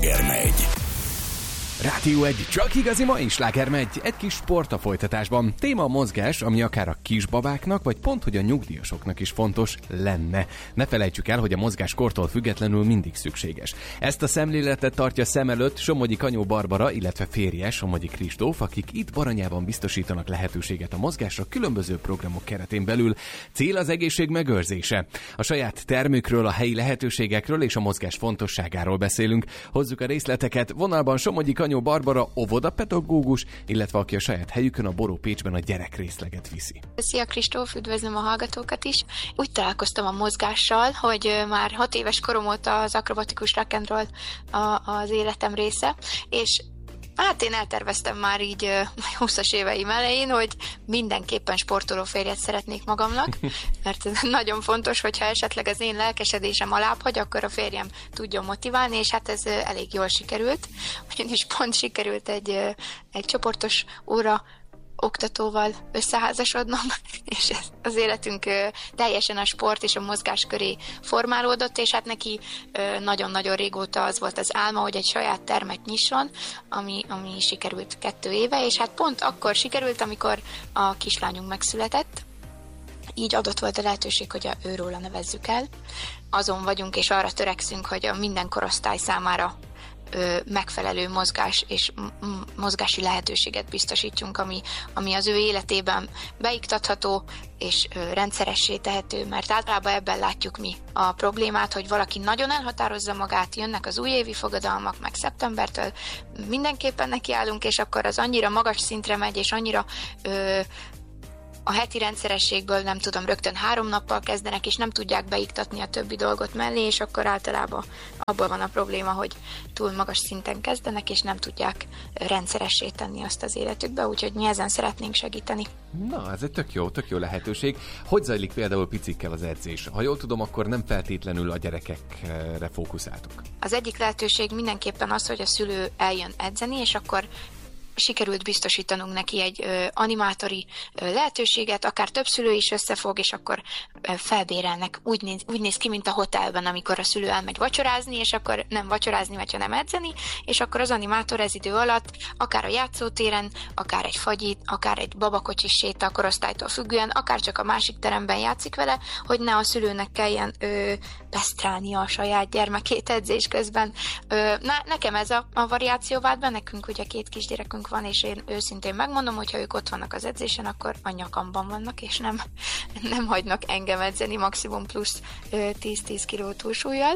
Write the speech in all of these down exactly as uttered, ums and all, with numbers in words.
Slágermegy. Rádió egy, csak igazi mai slágermegy. Egy kis sport a folytatásban. Téma a mozgás, ami akár a kisbabáknak, vagy pont, hogy a nyugdíjasoknak is fontos lenne. Ne felejtsük el, hogy a mozgás kortól függetlenül mindig szükséges. Ezt a szemléletet tartja szem előtt Somogyi Kanyó Barbara, illetve férje Somogyi Kristóf, akik itt Baranyában biztosítanak lehetőséget a mozgásra különböző programok keretén belül. Cél az egészség megőrzése. A saját termükről, a helyi lehetőségekről és a mozgás fontosságáról beszélünk. Hozzuk a részleteket. Vonalban Somogyi Kanyó Barbara, óvodapedagógus, illetve aki a saját helyükön a Boró Pécsben a gyerekrészleget viszi. Szia Kristóf, üdvözlöm a hallgatókat is. Úgy találkoztam a mozgással, hogy már hat éves korom óta az akrobatikus rock and roll az életem része, és hát én elterveztem már így húszas éveim elején, hogy mindenképpen sportoló férjet szeretnék magamnak, mert ez nagyon fontos, hogyha esetleg az én lelkesedésem alább hagy, akkor a férjem tudjon motiválni, és hát ez elég jól sikerült. Ugyanis pont sikerült egy, egy csoportos óra oktatóval összeházasodnom, és az életünk teljesen a sport és a mozgás köré formálódott, és hát neki nagyon-nagyon régóta az volt az álma, hogy egy saját termet nyisson, ami, ami sikerült kettő éve, és hát pont akkor sikerült, amikor a kislányunk megszületett. Így adott volt a lehetőség, hogy őróla nevezzük el. Azon vagyunk, és arra törekszünk, hogy a minden korosztály számára megfelelő mozgás és mozgási lehetőséget biztosítsunk, ami, ami az ő életében beiktatható és rendszeressé tehető, mert általában ebben látjuk mi a problémát, hogy valaki nagyon elhatározza magát, jönnek az újévi fogadalmak, meg szeptembertől mindenképpen nekiállunk, és akkor az annyira magas szintre megy, és annyira ö, a heti rendszerességből nem tudom, rögtön három nappal kezdenek, és nem tudják beiktatni a többi dolgot mellé, és akkor általában abból van a probléma, hogy túl magas szinten kezdenek, és nem tudják rendszeressé tenni azt az életükbe, úgyhogy mi ezen szeretnénk segíteni. Na, ez egy tök jó, tök jó lehetőség. Hogy zajlik például picikkel az edzés? Ha jól tudom, akkor nem feltétlenül a gyerekekre fókuszáltok. Az egyik lehetőség mindenképpen az, hogy a szülő eljön edzeni, és akkor sikerült biztosítanunk neki egy ö, animátori ö, lehetőséget, akár több szülő is összefog, és akkor ö, felbérelnek. Úgy néz, úgy néz ki, mint a hotelben, amikor a szülő elmegy vacsorázni, és akkor nem vacsorázni, vagy nem edzeni, és akkor az animátor ez idő alatt akár a játszótéren, akár egy fagyit, akár egy babakocsis séta a korosztálytól függően, akár csak a másik teremben játszik vele, hogy ne a szülőnek kelljen ö, pesztrálnia a saját gyermekét edzés közben. Ö, na, nekem ez a, a variáció vált be, nekünk ugye két kisgyerekünk van, és én őszintén megmondom, hogyha ők ott vannak az edzésen, akkor a nyakamban vannak, és nem, nem hagynak engem edzeni maximum plusz tíz-tíz kiló túlsúllyal.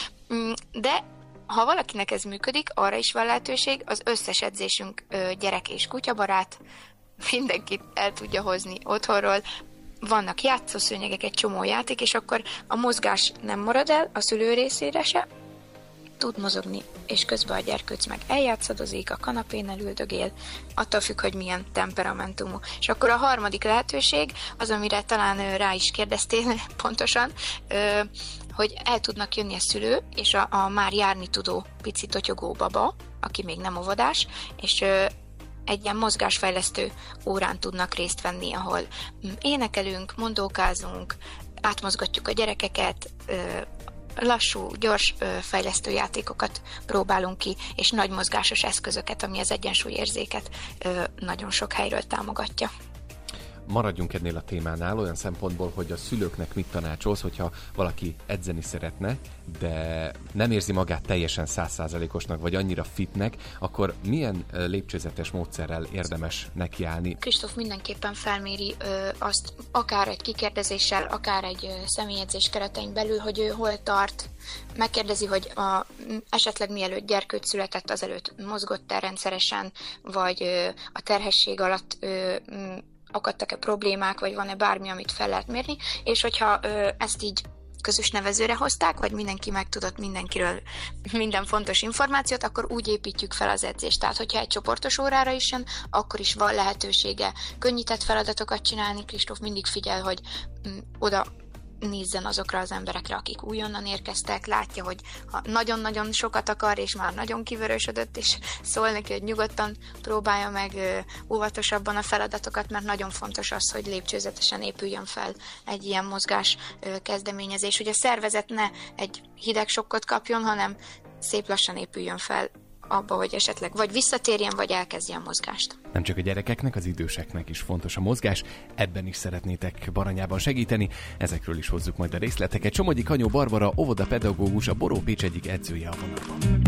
De ha valakinek ez működik, arra is van lehetőség, az összes edzésünk gyerek és kutyabarát, mindenkit el tudja hozni otthonról, vannak játszószőnyegek, egy csomó játék, és akkor a mozgás nem marad el a szülő részére se, tud mozogni, és közben a gyerkőc meg eljátszadozik, a kanapén elüldögél, attól függ, hogy milyen temperamentumú. És akkor a harmadik lehetőség, az, amire talán rá is kérdeztél pontosan, hogy el tudnak jönni a szülő, és a, a már járni tudó pici totyogó baba, aki még nem óvodás, és egy ilyen mozgásfejlesztő órán tudnak részt venni, ahol énekelünk, mondókázunk, átmozgatjuk a gyerekeket, lassú, gyors fejlesztő játékokat próbálunk ki, és nagy mozgásos eszközöket, ami az egyensúlyérzéket nagyon sok helyről támogatja. Maradjunk ennél a témánál olyan szempontból, hogy a szülőknek mit tanácsolsz, hogyha valaki edzeni szeretne, de nem érzi magát teljesen száz százalékosnak, vagy annyira fitnek, akkor milyen lépcsőzetes módszerrel érdemes nekiállni? Kristóf mindenképpen felméri ö, azt, akár egy kikérdezéssel, akár egy ö, személyedzés keretein belül, hogy ő hol tart, megkérdezi, hogy a, esetleg mielőtt gyerkőc született, azelőtt mozgott-e rendszeresen, vagy ö, a terhesség alatt ö, akadtak-e problémák, vagy van-e bármi, amit fel lehet mérni, és hogyha ö, ezt így közös nevezőre hozták, vagy mindenki megtudott mindenkiről minden fontos információt, akkor úgy építjük fel az edzést. Tehát, hogyha egy csoportos órára is jön, akkor is van lehetősége könnyített feladatokat csinálni. Kristóf mindig figyel, hogy m, oda nézzen azokra az emberekre, akik újonnan érkeztek, látja, hogy ha nagyon-nagyon sokat akar, és már nagyon kivörösödött, és szól neki, hogy nyugodtan próbálja meg óvatosabban a feladatokat, mert nagyon fontos az, hogy lépcsőzetesen épüljön fel egy ilyen mozgás kezdeményezés, hogy a szervezet ne egy hideg sokkot kapjon, hanem szép lassan épüljön fel abba, hogy esetleg vagy visszatérjen, vagy elkezdjen mozgást. Nem csak a gyerekeknek, az időseknek is fontos a mozgás, ebben is szeretnétek Baranyában segíteni, ezekről is hozzuk majd a részleteket. Somogyi Kanyó Barbara, óvodapedagógus, a Boró Pécs egyik edzője a vonalban.